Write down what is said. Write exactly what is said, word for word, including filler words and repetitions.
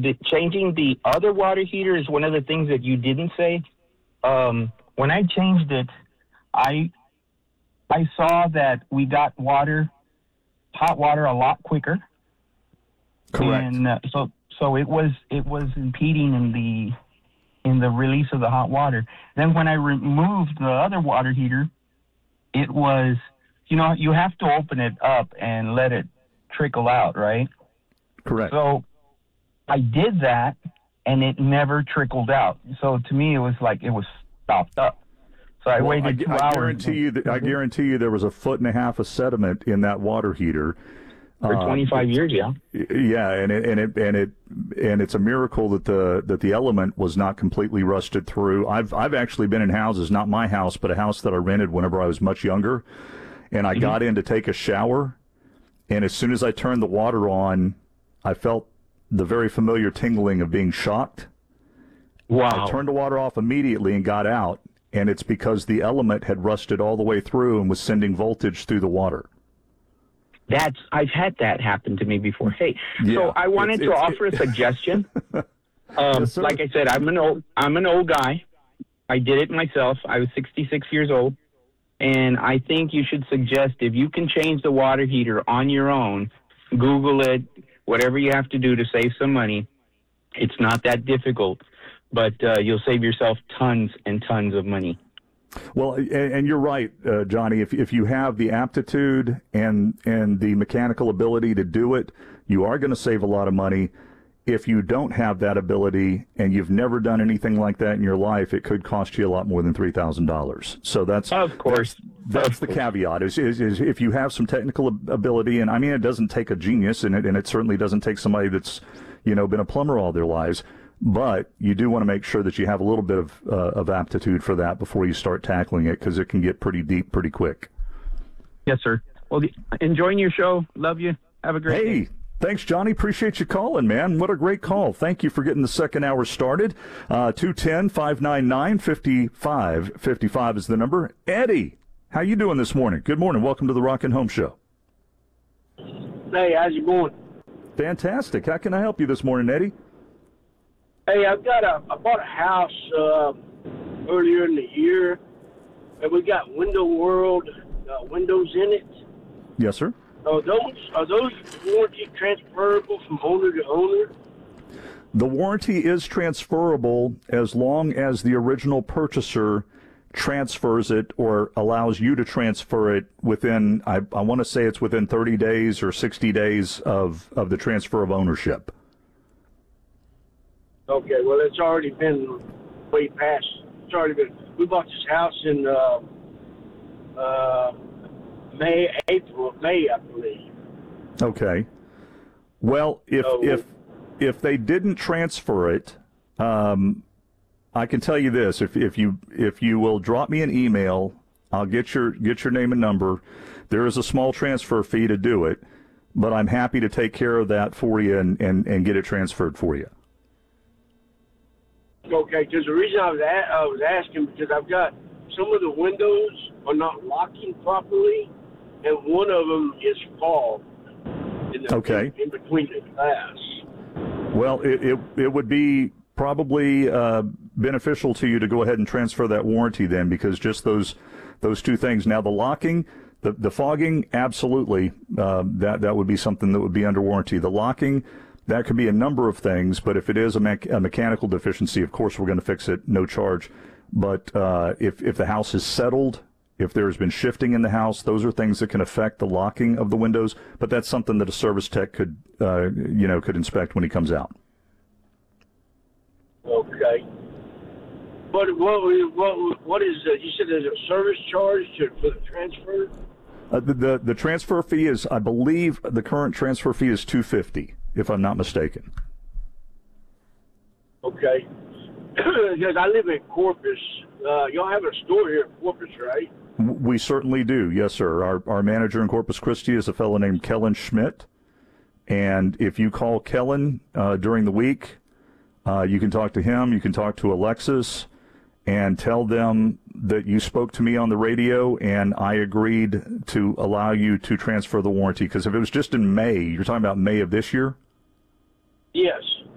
the, changing the other water heater is one of the things that you didn't say. Um, when I changed it, I I saw that we got water, hot water, a lot quicker. Correct. And uh, so so it was it was impeding in the in the release of the hot water. Then when I removed the other water heater, it was, you know, you have to open it up and let it trickle out, right? Correct. So I did that, and it never trickled out. So to me, it was like it was stopped up. So I well, waited I, two I hours. Guarantee you that, I guarantee you there was a foot and a half of sediment in that water heater. For twenty-five uh, years, yeah. Yeah, and it, and it and it and it's a miracle that the that the element was not completely rusted through. I've I've actually been in houses, not my house, but a house that I rented whenever I was much younger, and I mm-hmm. got in to take a shower, and as soon as I turned the water on, I felt the very familiar tingling of being shocked. Wow. I turned the water off immediately and got out, and it's because the element had rusted all the way through and was sending voltage through the water. That's I've had that happen to me before. Hey, yeah, so I wanted it's, to it's, offer it, a suggestion. um, yes, like I said, I'm an old I'm an old guy. I did it myself. I was sixty-six years old, and I think you should suggest if you can change the water heater on your own, Google it, whatever you have to do to save some money. It's not that difficult, but uh, you'll save yourself tons and tons of money. Well, and, and you're right, uh, Johnny. If if you have the aptitude and and the mechanical ability to do it, you are going to save a lot of money. If you don't have that ability and you've never done anything like that in your life, it could cost you a lot more than three thousand dollars. So that's of course that's, that's the caveat. Is, is is if you have some technical ability, and I mean, it doesn't take a genius, and it and it certainly doesn't take somebody that's, you know, been a plumber all their lives. But you do want to make sure that you have a little bit of uh, of aptitude for that before you start tackling it, because it can get pretty deep pretty quick. Yes, sir. Well, enjoying your show. Love you. Have a great hey, day. Thanks, Johnny. Appreciate you calling, man. What a great call. Thank you for getting the second hour started. Uh, two one zero, five nine nine, five five five five is the number. Eddie, how you doing this morning? Good morning. Welcome to the Rock and Home Show. Hey, how's it going? Fantastic. How can I help you this morning, Eddie? Hey, I've got a, I bought a house uh, earlier in the year, and we got Window World uh, windows in it. Yes, sir. Are those are those warranty transferable from owner to owner? The warranty is transferable as long as the original purchaser transfers it or allows you to transfer it within, I, I want to say it's within thirty days or sixty days of, of the transfer of ownership. Okay, well, it's already been way past. It's already been. We bought this house in uh, uh, May, April, May, I believe. Okay. Well, if so, if if they didn't transfer it, um, I can tell you this: if if you if you will drop me an email, I'll get your get your name and number. There is a small transfer fee to do it, but I'm happy to take care of that for you and and, and get it transferred for you. Okay, because the reason I was a- I was asking because I've got some of the windows are not locking properly, and one of them is fogged in, the, okay. in, in between the glass. Well, it, it it would be probably uh, beneficial to you to go ahead and transfer that warranty then, because just those those two things. Now, the locking, the the fogging, absolutely, uh, that that would be something that would be under warranty. The locking, that could be a number of things, but if it is a, me- a mechanical deficiency, of course we're going to fix it, no charge. But uh, if if the house is settled, if there's been shifting in the house, those are things that can affect the locking of the windows. But that's something that a service tech could, uh, you know, could inspect when he comes out. Okay. But what what what is uh, you said there's a service charge to, for the transfer? Uh, the, the the transfer fee is, I believe, the current transfer fee is two hundred fifty dollars, if I'm not mistaken. Okay. Because I live in Corpus. Uh, y'all have a store here in Corpus, right? We certainly do, yes, sir. Our our manager in Corpus Christi is a fellow named Kellen Schmidt, and if you call Kellen uh, during the week, uh, you can talk to him. You can talk to Alexis, and tell them that you spoke to me on the radio, and I agreed to allow you to transfer the warranty. Because if it was just in May, you're talking about May of this year? Yes.